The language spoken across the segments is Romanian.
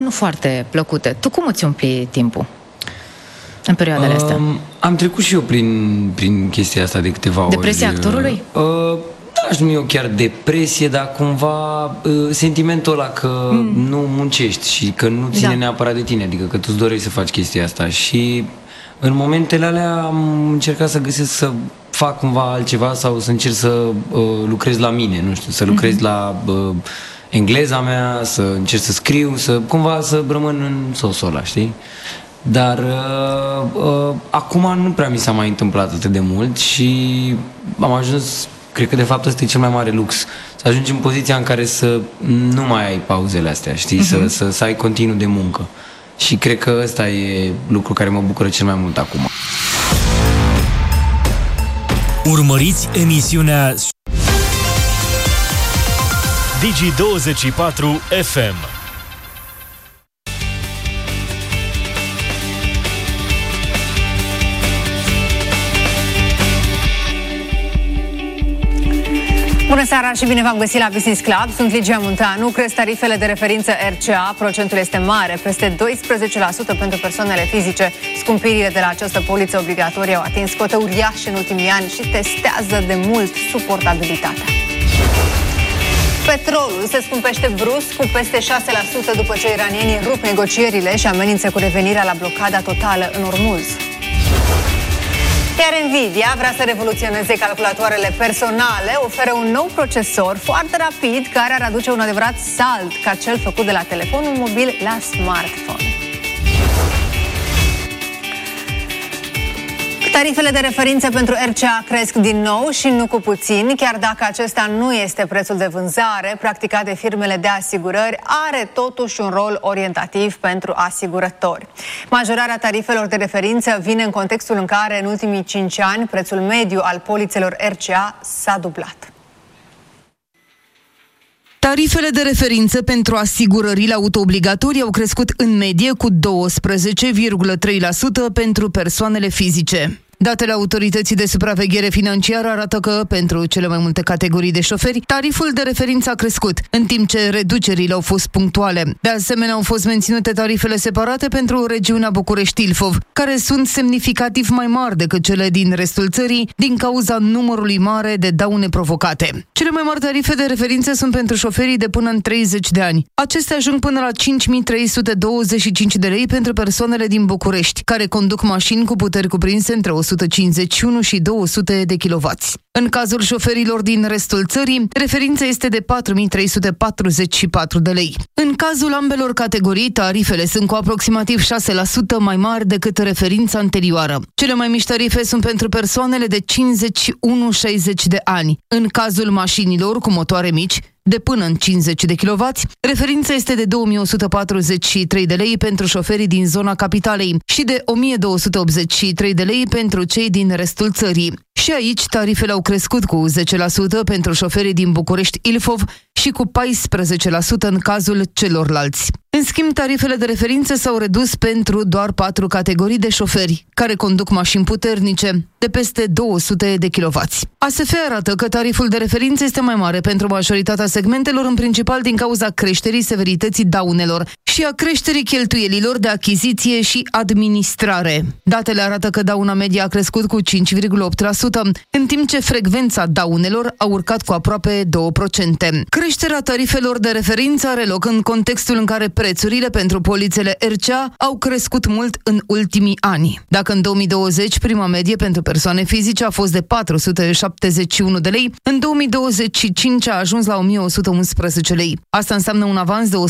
nu foarte plăcute. Tu cum îți umpli timpul în perioadele astea? Am trecut și eu prin chestia asta de câteva ori. Depresia actorului? Aș numi eu chiar depresie, dar cumva sentimentul ăla că nu muncești și că nu ține neapărat de tine, adică că tu îți dorești să faci chestia asta. Și în momentele alea am încercat să găsesc să fac cumva altceva sau să încerc să lucrez la mine, nu știu, să lucrez la engleza mea, să încerc să scriu, cumva să rămân în sosul ăla, știi? Dar acum nu prea mi s-a mai întâmplat atât de mult și am ajuns, cred că de fapt ăsta e cel mai mare lux, să ajungi în poziția în care să nu mai ai pauzele astea, știi? Să ai continuu de muncă. Și cred că ăsta e lucru care mă bucură cel mai mult acum. Urmăriți emisiunea Digi24 FM. Bună seara și bine v-am găsit la Business Club. Sunt Ligia Munteanu. Cresc tarifele de referință RCA. Procentul este mare, peste 12% pentru persoanele fizice. Scumpirile de la această poliță obligatorie au atins cote uriașe în ultimii ani și testează de mult suportabilitatea. Petrolul se scumpește brusc cu peste 6% după ce iranienii rup negocierile și amenință cu revenirea la blocada totală în Ormuz. Iar Nvidia vrea să revoluționeze calculatoarele personale, oferă un nou procesor foarte rapid care ar aduce un adevărat salt ca cel făcut de la telefonul mobil la smartphone. Tarifele de referință pentru RCA cresc din nou și nu cu puțin, chiar dacă acesta nu este prețul de vânzare practicat de firmele de asigurări, are totuși un rol orientativ pentru asigurători. Majorarea tarifelor de referință vine în contextul în care în ultimii 5 ani prețul mediu al polițelor RCA s-a dublat. Tarifele de referință pentru asigurările auto-obligatorii au crescut în medie cu 12,3% pentru persoanele fizice. Datele Autorității de Supraveghere Financiară arată că, pentru cele mai multe categorii de șoferi, tariful de referință a crescut, în timp ce reducerile au fost punctuale. De asemenea, au fost menținute tarifele separate pentru regiunea București-Ilfov, care sunt semnificativ mai mari decât cele din restul țării, din cauza numărului mare de daune provocate. Cele mai mari tarife de referință sunt pentru șoferii de până în 30 de ani. Acestea ajung până la 5.325 de lei pentru persoanele din București, care conduc mașini cu puteri cuprinse între 151 și 200 de kW. În cazul șoferilor din restul țării, referința este de 4.344 de lei. În cazul ambelor categorii, tarifele sunt cu aproximativ 6% mai mari decât referința anterioară. Cele mai mici tarife sunt pentru persoanele de 51-60 de ani. În cazul mașinilor cu motoare mici, de până în 50 de kW, referința este de 2.143 de lei pentru șoferii din zona capitalei și de 1.283 de lei pentru cei din restul țării. Și aici tarifele au crescut cu 10% pentru șoferii din București-Ilfov și cu 14% în cazul celorlalți. În schimb, tarifele de referință s-au redus pentru doar 4 categorii de șoferi care conduc mașini puternice, de peste 200 de kW. ASF arată că tariful de referință este mai mare pentru majoritatea segmentelor, în principal din cauza creșterii severității daunelor și a creșterii cheltuielilor de achiziție și administrare. Datele arată că dauna medie a crescut cu 5,8%, în timp ce frecvența daunelor a urcat cu aproape 2%. Creșterea tarifelor de referință are loc în contextul în care prețurile pentru polițele RCA au crescut mult în ultimii ani. Dacă în 2020 prima medie pentru persoane fizice a fost de 471 de lei, în 2025 a ajuns la 1111 lei. Asta înseamnă un avans de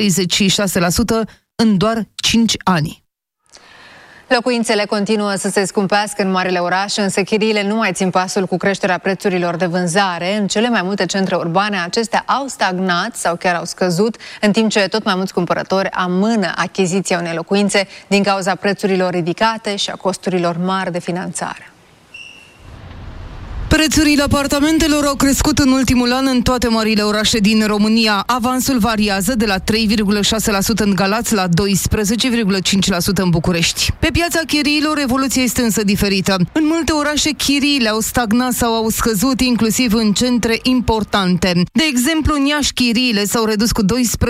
136% în doar 5 ani. Locuințele continuă să se scumpească în marile orașe, însă chiriile nu mai țin pasul cu creșterea prețurilor de vânzare. În cele mai multe centre urbane, acestea au stagnat sau chiar au scăzut, în timp ce tot mai mulți cumpărători amână achiziția unei locuințe din cauza prețurilor ridicate și a costurilor mari de finanțare. Prețurile apartamentelor au crescut în ultimul an în toate marile orașe din România. Avansul variază de la 3,6% în Galați la 12,5% în București. Pe piața chiriilor, evoluția este însă diferită. În multe orașe, chiriile au stagnat sau au scăzut, inclusiv în centre importante. De exemplu, în Iași, chiriile s-au redus cu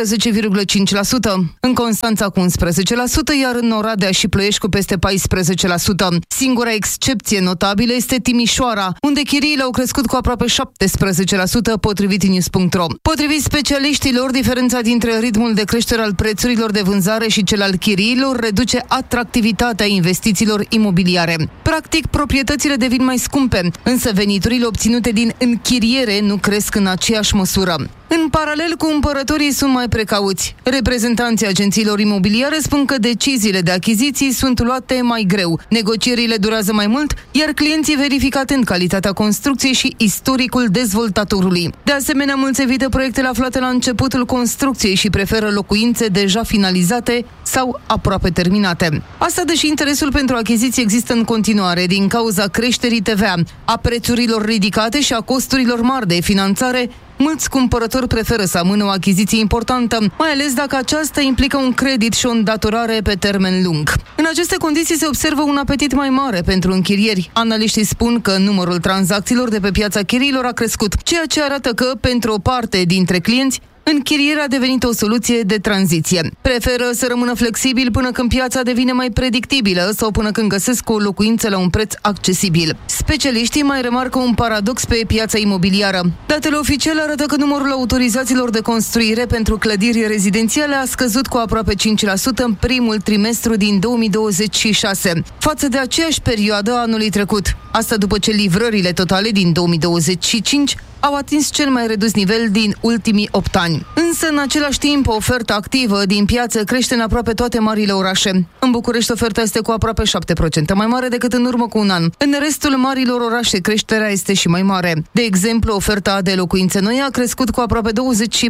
12,5%, în Constanța cu 11%, iar în Oradea și Ploiești cu peste 14%. Singura excepție notabilă este Timișoara, unde chiriile au crescut cu aproape 17%, potrivit news.ro. Potrivit specialiștilor, diferența dintre ritmul de creștere al prețurilor de vânzare și cel al chiriilor reduce atractivitatea investițiilor imobiliare. Practic, proprietățile devin mai scumpe, însă veniturile obținute din închiriere nu cresc în aceeași măsură. În paralel, cumpărătorii sunt mai precauți. Reprezentanții agențiilor imobiliare spun că deciziile de achiziții sunt luate mai greu. Negocierile durează mai mult, iar clienții verifică atent calitatea construcției și istoricul dezvoltatorului. De asemenea, mulți evită proiectele aflate la începutul construcției și preferă locuințe deja finalizate sau aproape terminate. Asta deși interesul pentru achiziții există în continuare din cauza creșterii TVA, a prețurilor ridicate și a costurilor mari de finanțare. Mulți cumpărători preferă să amână o achiziție importantă, mai ales dacă aceasta implică un credit și o îndatorare pe termen lung. În aceste condiții se observă un apetit mai mare pentru închirieri. Analiștii spun că numărul tranzacțiilor de pe piața chiriilor a crescut, ceea ce arată că, pentru o parte dintre clienți, închirierea a devenit o soluție de tranziție. Preferă să rămână flexibil până când piața devine mai predictibilă sau până când găsesc o locuință la un preț accesibil. Specialiștii mai remarcă un paradox pe piața imobiliară. Datele oficiale arată că numărul autorizațiilor de construire pentru clădiri rezidențiale a scăzut cu aproape 5% în primul trimestru din 2026, față de aceeași perioadă anului trecut. Asta după ce livrările totale din 2025 au atins cel mai redus nivel din ultimii 8 ani. Însă, în același timp, oferta activă din piață crește în aproape toate marile orașe. În București, oferta este cu aproape 7% mai mare decât în urmă cu un an. În restul marilor orașe, creșterea este și mai mare. De exemplu, oferta de locuințe noi a crescut cu aproape 24%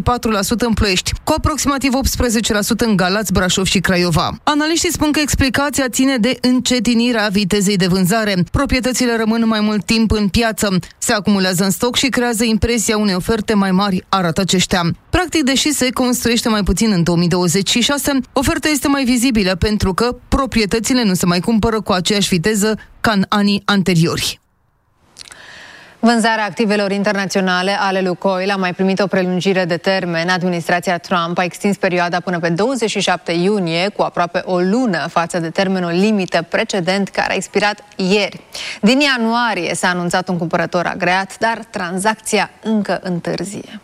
în Ploiești, cu aproximativ 18% în Galați, Brașov și Craiova. Analiștii spun că explicația ține de încetinirea vitezei de vânzare. Proprietățile rămân mai mult timp în piață, se acumulează în stoc și creează impresia unei oferte mai mari, arată aceștia. Practic, deși se construiește mai puțin în 2026, oferta este mai vizibilă pentru că proprietățile nu se mai cumpără cu aceeași viteză ca în anii anteriori. Vânzarea activelor internaționale ale Lukoil a mai primit o prelungire de termen. Administrația Trump a extins perioada până pe 27 iunie, cu aproape o lună față de termenul limită precedent care a expirat ieri. Din ianuarie s-a anunțat un cumpărător agreat, dar tranzacția încă întârzie.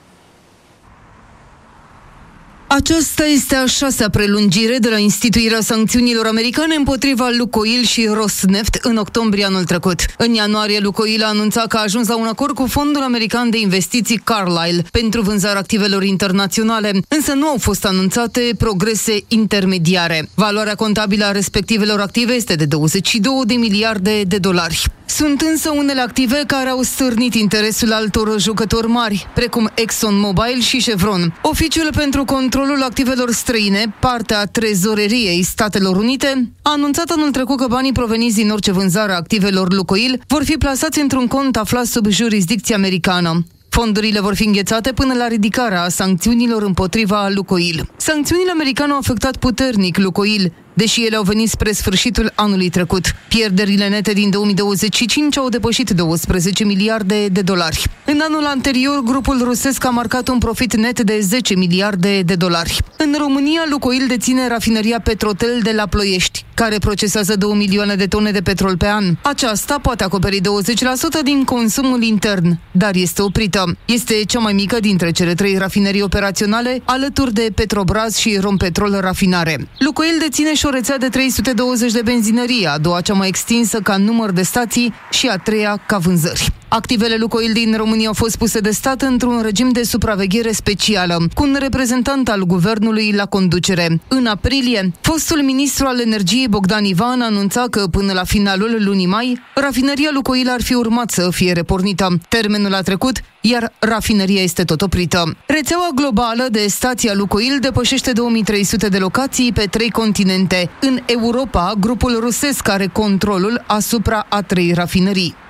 Aceasta este a 6-a prelungire de la instituirea sancțiunilor americane împotriva Lukoil și Rosneft în octombrie anul trecut. În ianuarie, Lukoil a anunțat că a ajuns la un acord cu Fondul American de Investiții Carlyle pentru vânzarea activelor internaționale, însă nu au fost anunțate progrese intermediare. Valoarea contabilă a respectivelor active este de 22 de miliarde de dolari. Sunt însă unele active care au stârnit interesul altor jucători mari, precum ExxonMobil și Chevron. Oficiul pentru controlul activelor străine, partea trezoreriei Statelor Unite, a anunțat anul trecut că banii proveniți din orice vânzare a activelor Lukoil vor fi plasați într-un cont aflat sub jurisdicție americană. Fondurile vor fi înghețate până la ridicarea sancțiunilor împotriva Lukoil. Sancțiunile americane au afectat puternic Lukoil, deși ele au venit spre sfârșitul anului trecut. Pierderile nete din 2025 au depășit 12 miliarde de dolari. În anul anterior, grupul rusesc a marcat un profit net de 10 miliarde de dolari. În România, Lukoil deține rafineria Petrotel de la Ploiești, care procesează 2 milioane de tone de petrol pe an. Aceasta poate acoperi 20% din consumul intern, dar este oprită. Este cea mai mică dintre cele 3 rafinerii operaționale, alături de Petrobras și Rompetrol Rafinare. Lukoil deține și o rețea de 320 de benzinării, a doua cea mai extinsă ca număr de stații și a treia ca vânzări. Activele Lukoil din România au fost puse de stat într-un regim de supraveghere specială, cu un reprezentant al guvernului la conducere. În aprilie, fostul ministru al energiei Bogdan Ivan anunța că până la finalul lunii mai, rafineria Lukoil ar fi urmat să fie repornită. Termenul a trecut, iar rafineria este tot oprită. Rețeaua globală de stația Lukoil depășește 2300 de locații pe 3 continente. În Europa, grupul rusesc are controlul asupra a 3 rafinerii.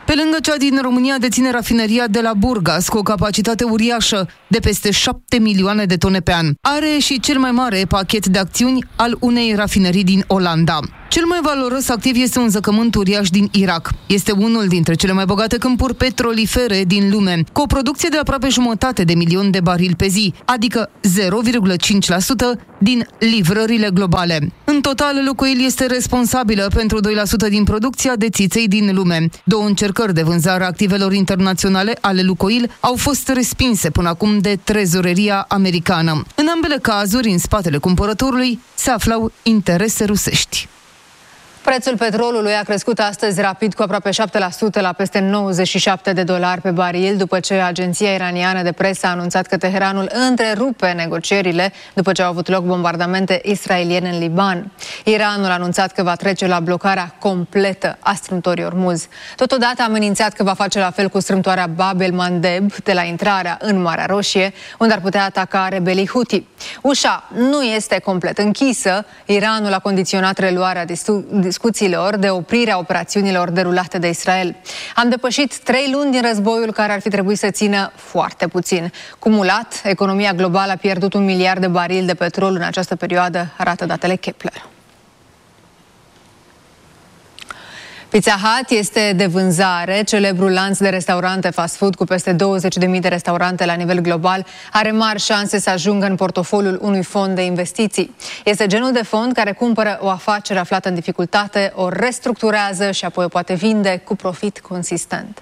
Pe lângă cea din România deține rafineria de la Burgas, cu o capacitate uriașă de peste 7 milioane de tone pe an. Are și cel mai mare pachet de acțiuni al unei rafinerii din Olanda. Cel mai valoros activ este un zăcământ uriaș din Irak. Este unul dintre cele mai bogate câmpuri petrolifere din lume, cu o producție de aproape 1,5 milion de barili pe zi, adică 0,5% din livrările globale. În total, Lukoil este responsabilă pentru 2% din producția de țiței din lume. 2 încercări de vânzare a activelor internaționale ale Lukoil au fost respinse până acum de trezoreria americană. În ambele cazuri, în spatele cumpărătorului, se aflau interese rusești. Prețul petrolului a crescut astăzi rapid cu aproape 7% la peste $97 pe baril, după ce agenția iraniană de presă a anunțat că Teheranul întrerupe negocierile după ce au avut loc bombardamente israeliene în Liban. Iranul a anunțat că va trece la blocarea completă a strâmtorii Ormuz. Totodată a amenințat că va face la fel cu strâmtoarea Bab el-Mandeb de la intrarea în Marea Roșie, unde ar putea ataca rebelii Houthi. Ușa nu este complet închisă. Iranul a condiționat reluarea discuțiilor de oprirea operațiunilor derulate de Israel. Am depășit 3 luni din războiul care ar fi trebuit să țină foarte puțin. Cumulat, economia globală a pierdut 1 miliard de barili de petrol în această perioadă, arată datele Kepler. Pizza Hut este de vânzare. Celebrul lanț de restaurante fast food cu peste 20.000 de restaurante la nivel global are mari șanse să ajungă în portofoliul unui fond de investiții. Este genul de fond care cumpără o afacere aflată în dificultate, o restructurează și apoi o poate vinde cu profit consistent.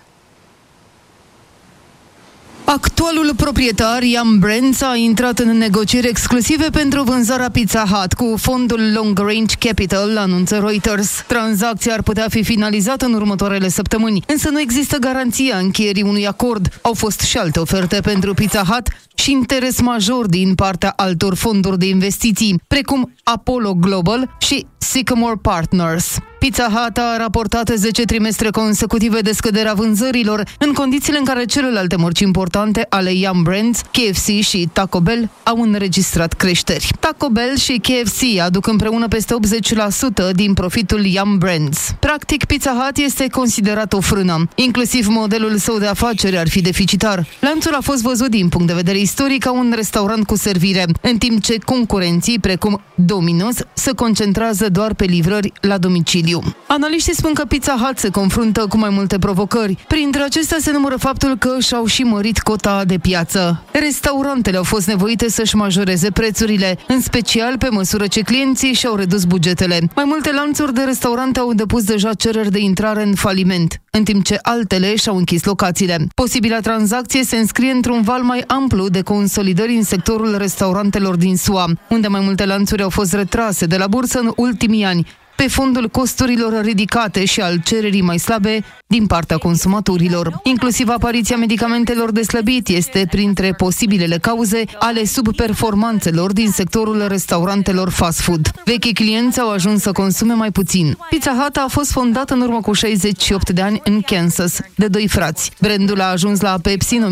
Actualul proprietar, Yum Brands, a intrat în negocieri exclusive pentru vânzarea Pizza Hut cu fondul Long Range Capital, anunță Reuters. Tranzacția ar putea fi finalizată în următoarele săptămâni, însă nu există garanția încheierii unui acord. Au fost și alte oferte pentru Pizza Hut și interes major din partea altor fonduri de investiții, precum Apollo Global și Sycamore Partners. Pizza Hut a raportat 10 trimestre consecutive de scăderea vânzărilor, în condițiile în care celelalte mărci importante ale Yum Brands, KFC și Taco Bell au înregistrat creșteri. Taco Bell și KFC aduc împreună peste 80% din profitul Yum Brands. Practic, Pizza Hut este considerat o frână. Inclusiv modelul său de afaceri ar fi deficitar. Lanțul a fost văzut din punct de vedere istoric ca un restaurant cu servire, în timp ce concurenții, precum Domino's, se concentrează doar pe livrări la domiciliu. Analiștii spun că Pizza Hut se confruntă cu mai multe provocări. Printre acestea se numără faptul că și-au și mărit cota de piață. Restaurantele au fost nevoite să-și majoreze prețurile, în special pe măsură ce clienții și-au redus bugetele. Mai multe lanțuri de restaurante au depus deja cereri de intrare în faliment, în timp ce altele și-au închis locațiile. Posibila tranzacție se înscrie într-un val mai amplu de consolidări în sectorul restaurantelor din SUA, unde mai multe lanțuri au fost retrase de la bursă în ultimii ani, pe fondul costurilor ridicate și al cererii mai slabe din partea consumatorilor. Inclusiv apariția medicamentelor de slăbit este printre posibilele cauze ale subperformanțelor din sectorul restaurantelor fast food. Vechii clienți au ajuns să consume mai puțin. Pizza Hut a fost fondată în urmă cu 68 de ani în Kansas, de 2 frați. Brandul a ajuns la Pepsi în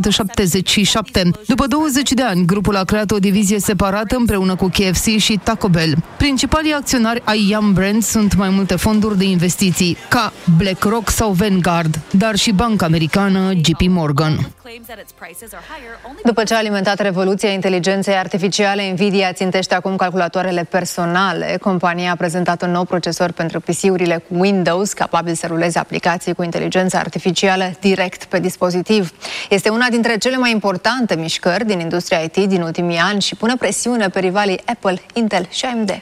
1977. După 20 de ani, grupul a creat o divizie separată împreună cu KFC și Taco Bell. Principalii acționari ai Yum Brands sunt mai multe fonduri de investiții, ca BlackRock sau Vanguard, dar și banca americană JP Morgan. După ce a alimentat revoluția inteligenței artificiale, Nvidia țintește acum calculatoarele personale. Compania a prezentat un nou procesor pentru PC-urile cu Windows, capabil să ruleze aplicații cu inteligență artificială direct pe dispozitiv. Este una dintre cele mai importante mișcări din industria IT din ultimii ani și pune presiune pe rivalii Apple, Intel și AMD.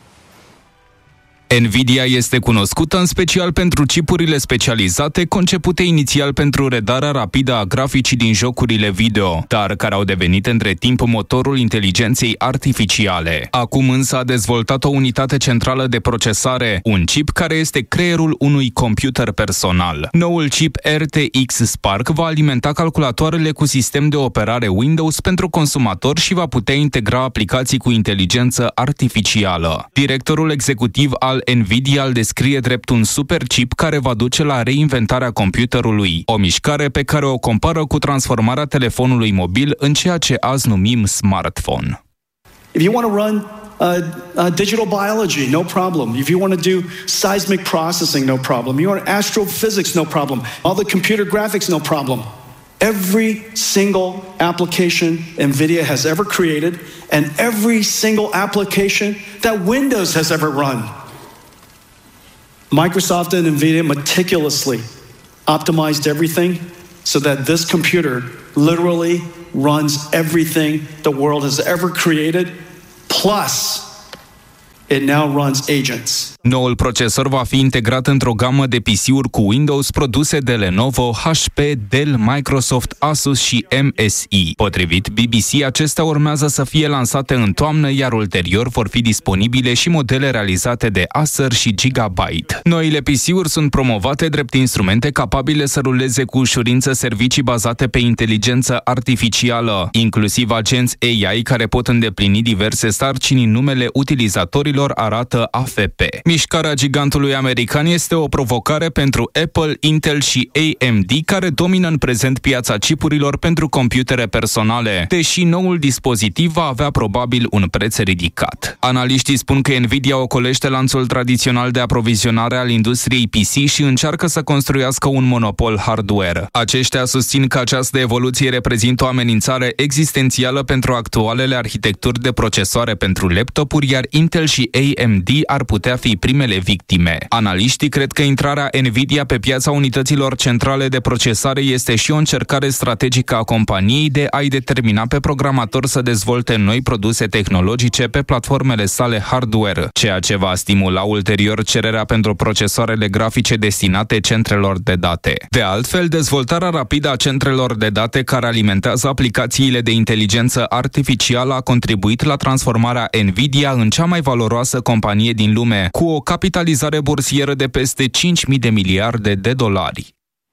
Nvidia este cunoscută în special pentru chipurile specializate concepute inițial pentru redarea rapidă a graficii din jocurile video, dar care au devenit între timp motorul inteligenței artificiale. Acum însă a dezvoltat o unitate centrală de procesare, un chip care este creierul unui computer personal. Noul chip RTX Spark va alimenta calculatoarele cu sistem de operare Windows pentru consumator și va putea integra aplicații cu inteligență artificială. Directorul executiv al Nvidia îl descrie drept un super chip care va duce la reinventarea computerului, o mișcare pe care o compară cu transformarea telefonului mobil în ceea ce azi numim smartphone. If you want to run digital biology, no problem. If you want to do seismic processing, no problem. You want astrophysics, no problem. All the computer graphics, no problem. Every single application NVIDIA has ever created and every single application that Windows has ever run. Microsoft and NVIDIA meticulously optimized everything so that this computer literally runs everything the world has ever created, plus it now runs agents. Noul procesor va fi integrat într-o gamă de PC-uri cu Windows produse de Lenovo, HP, Dell, Microsoft, Asus și MSI. Potrivit BBC, acestea urmează să fie lansate în toamnă, iar ulterior vor fi disponibile și modele realizate de Acer și Gigabyte. Noile PC-uri sunt promovate drept instrumente capabile să ruleze cu ușurință servicii bazate pe inteligență artificială, inclusiv agenți AI care pot îndeplini diverse sarcini în numele utilizatorilor, arată AFP. Mișcarea gigantului american este o provocare pentru Apple, Intel și AMD, care domină în prezent piața chipurilor pentru computere personale, deși noul dispozitiv va avea probabil un preț ridicat. Analiștii spun că Nvidia ocolește lanțul tradițional de aprovizionare al industriei PC și încearcă să construiască un monopol hardware. Aceștia susțin că această evoluție reprezintă o amenințare existențială pentru actualele arhitecturi de procesoare pentru laptopuri, iar Intel și AMD ar putea fi primele victime. Analiștii cred că intrarea Nvidia pe piața unităților centrale de procesare este și o încercare strategică a companiei de a-i determina pe programatori să dezvolte noi produse tehnologice pe platformele sale hardware, ceea ce va stimula ulterior cererea pentru procesoarele grafice destinate centrelor de date. De altfel, dezvoltarea rapidă a centrelor de date care alimentează aplicațiile de inteligență artificială a contribuit la transformarea Nvidia în cea mai valoroasă companie din lume, cu o capitalizare bursieră de peste 5.000 de miliarde de dolari.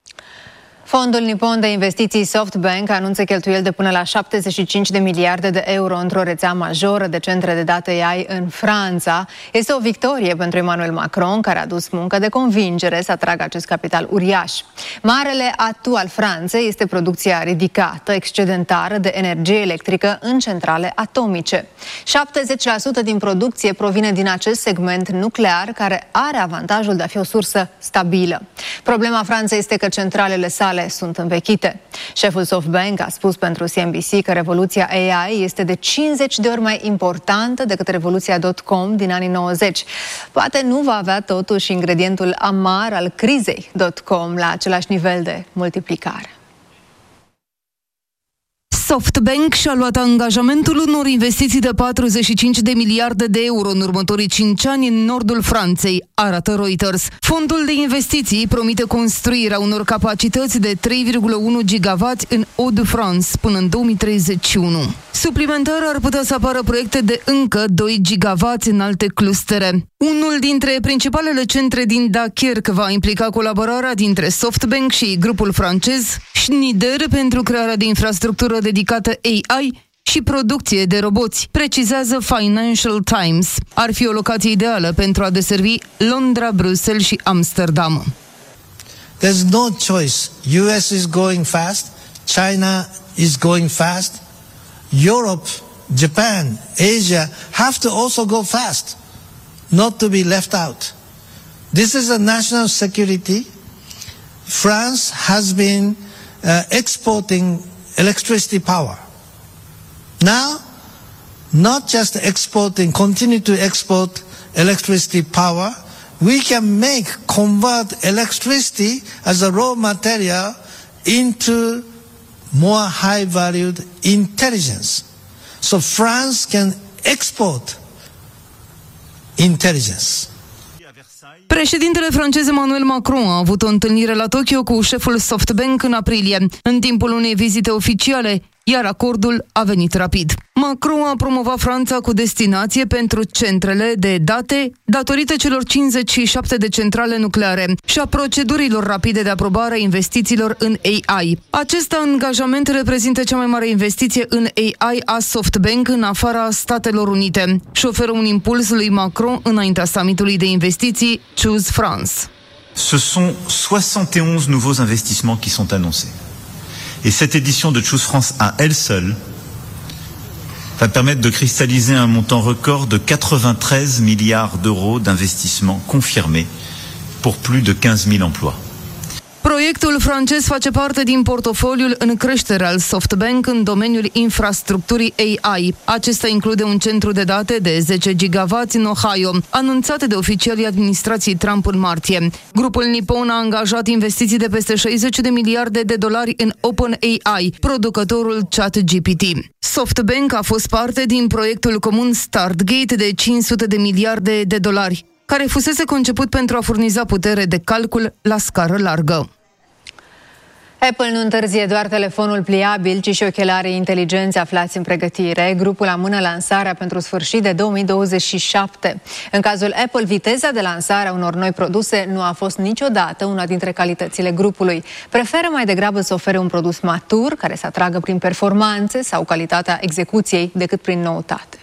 Fondul nipon de investiții SoftBank anunță cheltuieli de până la 75 de miliarde de euro într-o rețea majoră de centre de date AI în Franța. Este o victorie pentru Emmanuel Macron, care a dus muncă de convingere să atragă acest capital uriaș. Marele atu al Franței este producția ridicată, excedentară de energie electrică în centrale atomice. 70% din producție provine din acest segment nuclear, care are avantajul de a fi o sursă stabilă. Problema Franței este că centralele sale sunt învechite. Șeful SoftBank a spus pentru CNBC că revoluția AI este de 50 de ori mai importantă decât revoluția .com din anii 90. Poate nu va avea totuși ingredientul amar al crizei .com la același nivel de multiplicare. SoftBank și-a luat angajamentul unor investiții de 45 de miliarde de euro în următorii 5 ani în nordul Franței, arată Reuters. Fondul de investiții promite construirea unor capacități de 3,1 gigawatts în Hauts-de-France până în 2031. Suplimentar ar putea să apară proiecte de încă 2 gigawatts în alte clustere. Unul dintre principalele centre din Dunkerque va implica colaborarea dintre SoftBank și grupul francez Schneider pentru crearea de infrastructură dedicată AI și producție de roboți, precizează Financial Times. Ar fi o locație ideală pentru a deservi Londra, Bruxelles și Amsterdam. There's no choice. US is going fast, China is going fast, Europe, Japan, Asia have to also go fast, not to be left out. This is a national security. France has been exporting electricity power. Now, not just exporting, continue to export electricity power, we can convert electricity as a raw material into more high-valued intelligence. So France can export intelligence. Președintele francez Emmanuel Macron a avut o întâlnire la Tokyo cu șeful SoftBank în aprilie, în timpul unei vizite oficiale, iar acordul a venit rapid. Macron a promovat Franța cu destinație pentru centrele de date datorită celor 57 de centrale nucleare și a procedurilor rapide de aprobare a investițiilor în AI. Acest angajament reprezintă cea mai mare investiție în AI a SoftBank în afara Statelor Unite și oferă un impuls lui Macron înaintea summitului de investiții Choose France. Ce sont 71 nouveaux investissements qui sont annoncés. Et cette édition de Choose France à elle seule va permettre de cristalliser un montant record de 93 milliards d'euros d'investissement confirmé pour plus de 15 000 emplois. Proiectul francez face parte din portofoliul în creștere al SoftBank în domeniul infrastructurii AI. Acesta include un centru de date de 10 gigawatts în Ohio, anunțat de oficialii administrației Trump în martie. Grupul nipon a angajat investiții de peste 60 de miliarde de dolari în OpenAI, producătorul ChatGPT. SoftBank a fost parte din proiectul comun StartGate de 500 de miliarde de dolari, care fusese conceput pentru a furniza putere de calcul la scară largă. Apple nu întârzie doar telefonul pliabil, ci și ochelarii inteligenți aflați în pregătire. Grupul amână lansarea pentru sfârșit de 2027. În cazul Apple, viteza de lansare a unor noi produse nu a fost niciodată una dintre calitățile grupului. Preferă mai degrabă să ofere un produs matur, care să atragă prin performanțe sau calitatea execuției, decât prin noutate.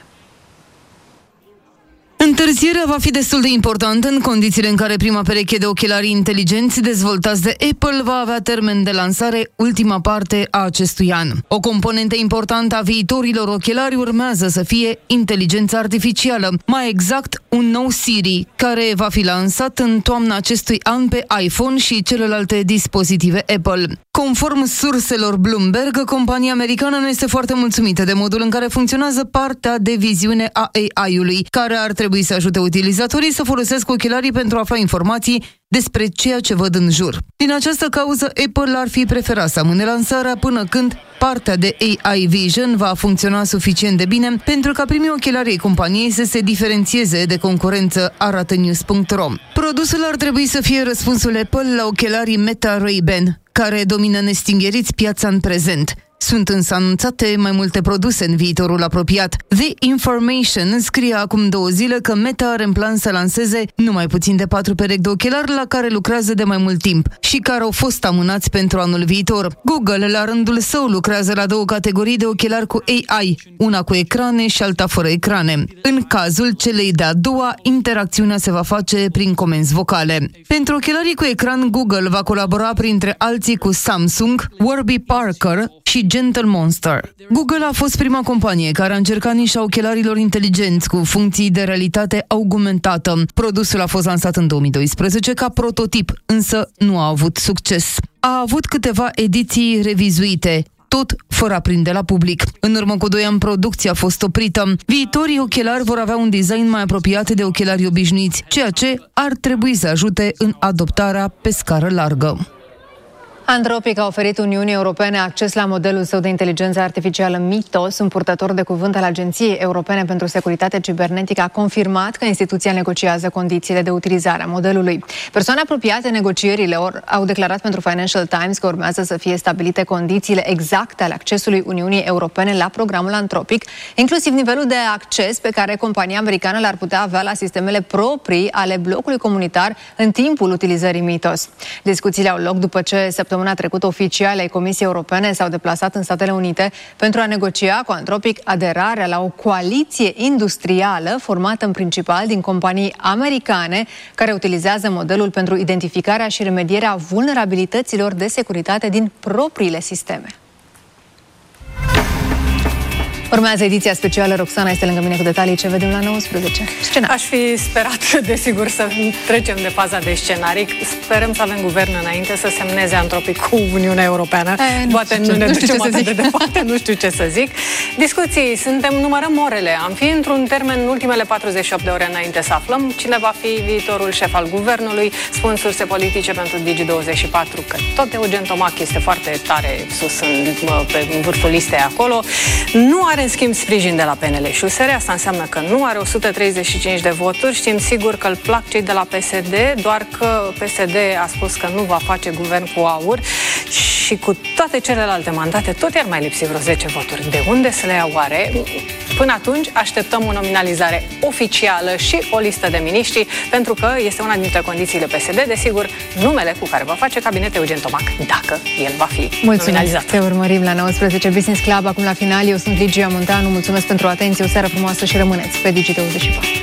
Întârzierea va fi destul de importantă în condițiile în care prima pereche de ochelari inteligenți dezvoltați de Apple va avea termen de lansare ultima parte a acestui an. O componentă importantă a viitorilor ochelari urmează să fie inteligența artificială, mai exact un nou Siri, care va fi lansat în toamna acestui an pe iPhone și celelalte dispozitive Apple. Conform surselor Bloomberg, compania americană nu este foarte mulțumită de modul în care funcționează partea de viziune a AI-ului, care ar trebui să ajute utilizatorii să folosească ochelarii pentru a afla informații despre ceea ce văd în jur. Din această cauză, Apple ar fi preferat să amâne lansarea până când partea de AI Vision va funcționa suficient de bine pentru ca primii ochelari ai companiei să se diferențieze de concurență, arată news.ro. Produsul ar trebui să fie răspunsul Apple la ochelarii Meta Ray-Ban, care domină nestingheriți piața în prezent. Sunt însă anunțate mai multe produse în viitorul apropiat. The Information scrie acum 2 zile că Meta are în plan să lanseze numai puțin de 4 perechi de ochelari la care lucrează de mai mult timp și care au fost amânați pentru anul viitor. Google, la rândul său, lucrează la 2 categorii de ochelari cu AI, una cu ecrane și alta fără ecrane. În cazul celei de-a doua, interacțiunea se va face prin comenzi vocale. Pentru ochelarii cu ecran, Google va colabora printre alții cu Samsung, Warby Parker și Gentle Monster. Google a fost prima companie care a încercat nișa ochelarilor inteligenți cu funcții de realitate augmentată. Produsul a fost lansat în 2012 ca prototip, însă nu a avut succes. A avut câteva ediții revizuite, tot fără a prinde la public. În urmă cu 2 ani, producția a fost oprită. Viitorii ochelari vor avea un design mai apropiat de ochelari obișnuiți, ceea ce ar trebui să ajute în adoptarea pe scară largă. Anthropic a oferit Uniunii Europene acces la modelul său de inteligență artificială Mythos. Un purtător de cuvânt al Agenției Europene pentru Securitate Cibernetică a confirmat că instituția negociază condițiile de utilizare a modelului. Persoane apropiate negocierilor au declarat pentru Financial Times că urmează să fie stabilite condițiile exacte ale accesului Uniunii Europene la programul Anthropic, inclusiv nivelul de acces pe care compania americană l-ar putea avea la sistemele proprii ale blocului comunitar în timpul utilizării Mythos. Discuțiile au loc după ce săptămâna trecută oficiali ai Comisiei Europene s-au deplasat în Statele Unite pentru a negocia cu Anthropic aderarea la o coaliție industrială formată în principal din companii americane care utilizează modelul pentru identificarea și remedierea vulnerabilităților de securitate din propriile sisteme. Urmează ediția specială. Roxana este lângă mine cu detalii. Ce vedem la 19? Scenarii. Aș fi sperat, desigur, să trecem de faza de scenarii. Sperăm să avem guvern înainte să semneze Anthropic cu Uniunea Europeană. Poate nu ne ducem atât de departe, nu știu ce să zic. Discuții, numărăm orele. Am fi într-un termen în ultimele 48 de ore înainte să aflăm cine va fi viitorul șef al guvernului. Spun surse politice pentru Digi24 că tot Eugen Tomac este foarte tare sus în vârful listei acolo. Nu are în schimb sprijin de la PNL și USR, asta înseamnă că nu are 135 de voturi. Știm sigur că îl plac cei de la PSD, doar că PSD a spus că nu va face guvern cu AUR și cu toate celelalte mandate tot i-ar mai lipsi vreo 10 voturi. De unde să le ia oare? Până atunci așteptăm o nominalizare oficială și o listă de miniștri, pentru că este una dintre condițiile PSD, desigur, numele cu care va face cabinet Eugen Tomac, dacă el va fi nominalizat. Te urmărim la 19 Business Club, acum la final. Eu sunt Ligia Munteanu, mulțumesc pentru atenție, o seară frumoasă și rămâneți pe Digi24.